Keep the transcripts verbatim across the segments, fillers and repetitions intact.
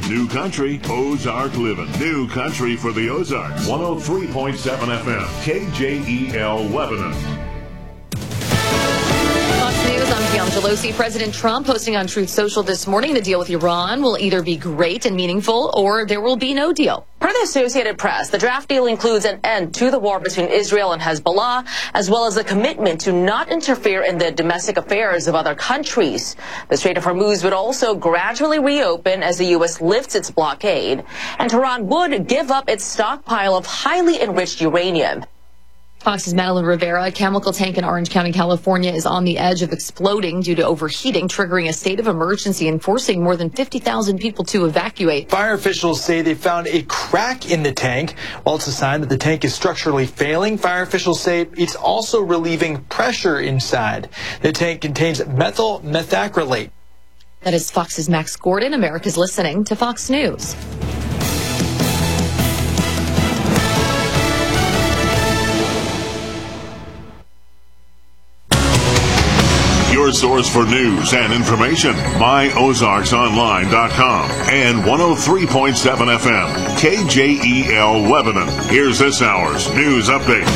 New country, Ozark living. New country for the Ozarks. one oh three point seven F M, K J E L Lebanon. Fox News, I'm Bianca Pelosi. President Trump posting on Truth Social this morning, the deal with Iran will either be great and meaningful or there will be no deal. Per the Associated Press, the draft deal includes an end to the war between Israel and Hezbollah, as well as a commitment to not interfere in the domestic affairs of other countries. The Strait of Hormuz would also gradually reopen as the U S lifts its blockade, and Tehran would give up its stockpile of highly enriched uranium. Fox's Madeline Rivera. A chemical tank in Orange County, California is on the edge of exploding due to overheating, triggering a state of emergency and forcing more than fifty thousand people to evacuate. Fire officials say they found a crack in the tank. While it's a sign that the tank is structurally failing, fire officials say it's also relieving pressure inside. The tank contains methyl methacrylate. That is Fox's Max Gordon. America's listening to Fox News. Your source for news and information, my ozarks online dot com and one oh three point seven F M, K J E L Lebanon. Here's this hour's news update.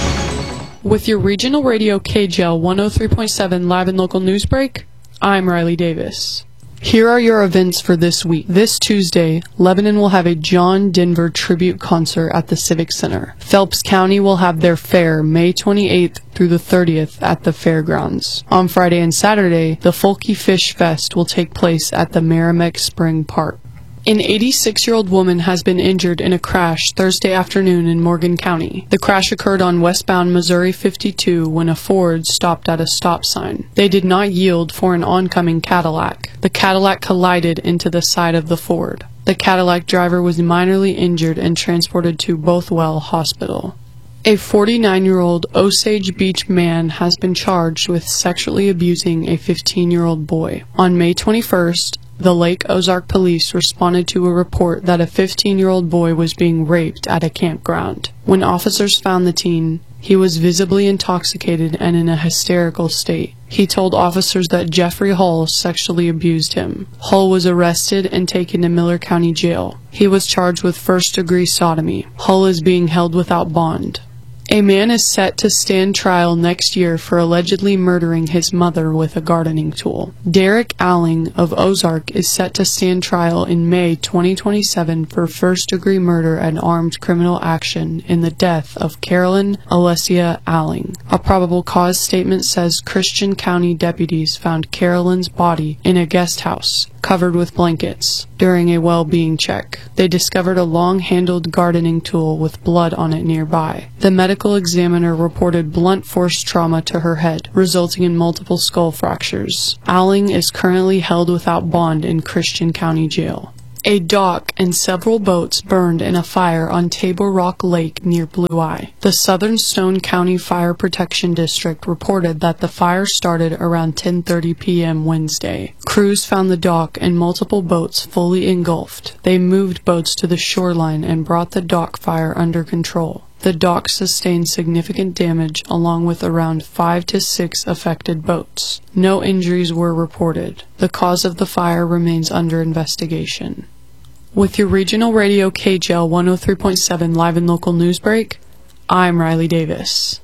With your regional radio K J L one oh three point seven live and local news break, I'm Riley Davis. Here are your events for this week. This Tuesday, Lebanon will have a John Denver tribute concert at the Civic Center. Phelps County will have their fair May twenty-eighth through the thirtieth at the fairgrounds. On Friday and Saturday, the Folky Fish Fest will take place at the Merrimack Spring Park. An eighty-six-year-old woman has been injured in a crash Thursday afternoon in Morgan County. The crash occurred on westbound Missouri fifty-two when a Ford stopped at a stop sign. They did not yield for an oncoming Cadillac. The Cadillac collided into the side of the Ford. The Cadillac driver was minorly injured and transported to Bothwell Hospital. A forty-nine-year-old Osage Beach man has been charged with sexually abusing a fifteen-year-old boy. On May twenty-first, the Lake Ozark police responded to a report that a fifteen-year-old boy was being raped at a campground. When officers found the teen, he was visibly intoxicated and in a hysterical state. He told officers that Jeffrey Hull sexually abused him. Hull was arrested and taken to Miller County Jail. He was charged with first-degree sodomy. Hull is being held without bond. A man is set to stand trial next year for allegedly murdering his mother with a gardening tool. Derek Alling of Ozark is set to stand trial in May twenty twenty-seven for first-degree murder and armed criminal action in the death of Carolyn Alessia Alling. A probable cause statement says Christian County deputies found Carolyn's body in a guest house, covered with blankets, during a well-being check. They discovered a long-handled gardening tool with blood on it nearby. The medical examiner reported blunt force trauma to her head, resulting in multiple skull fractures. Alling is currently held without bond in Christian County Jail. A dock and several boats burned in a fire on Table Rock Lake near Blue Eye. The Southern Stone County Fire Protection District reported that the fire started around ten thirty p.m. Wednesday. Crews found the dock and multiple boats fully engulfed. They moved boats to the shoreline and brought the dock fire under control. The dock sustained significant damage along with around five to six affected boats. No injuries were reported. The cause of the fire remains under investigation. With your regional radio K J L one oh three point seven live and local news break, I'm Riley Davis.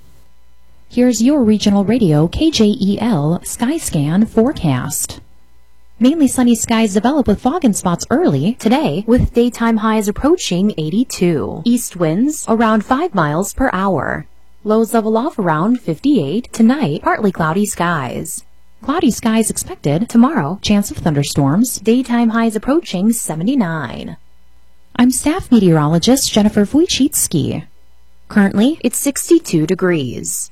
Here's your regional radio K J E L Skyscan forecast. Mainly sunny skies develop with fog and spots early today, with daytime highs approaching eighty-two. East winds around five miles per hour. Lows level off around fifty-eight. Tonight, partly cloudy skies. Cloudy skies expected tomorrow. Chance of thunderstorms. Daytime highs approaching seventy-nine. I'm staff meteorologist Jennifer Wojcicki. Currently, it's sixty-two degrees.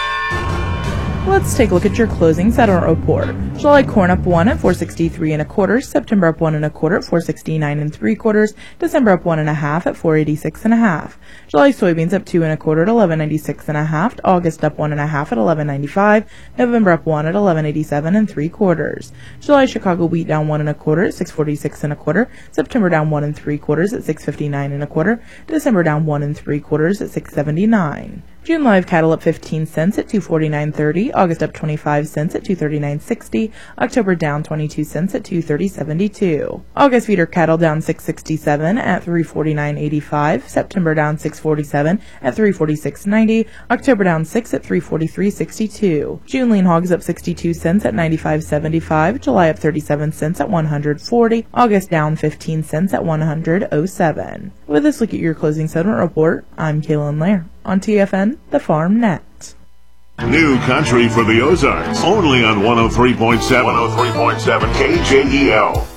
Let's take a look at your closing settlement report. July corn up one at four sixty-three and a quarter. September up one and a quarter at four sixty-nine and three quarters. December up one and a half at four eighty-six and a half. July soybeans up two and a quarter at eleven ninety-six and a half. August up one and a half at eleven ninety-five. November up one at eleven eighty-seven and three quarters. July Chicago wheat down one and a quarter at six forty-six and a quarter. September down one and three quarters at six fifty-nine and a quarter. December down one and three quarters at six seventy-nine. June live cattle up fifteen cents at two forty-nine thirty. August up twenty-five cents at two thirty-nine sixty. October down twenty-two cents at two thirty seventy-two. August feeder cattle down six sixty-seven at three forty-nine eighty-five. September down six forty-seven at three forty-six ninety. October down six at three forty-three sixty-two. June lean hogs up sixty-two cents at ninety-five seventy-five. July up thirty-seven cents at one hundred forty. August down fifteen cents at one hundred oh seven. With this look at your closing settlement report, I'm Kaylin Lair on T F N, the Farm Net. New country for the Ozarks, only on one oh three point seven. one oh three point seven K J E L.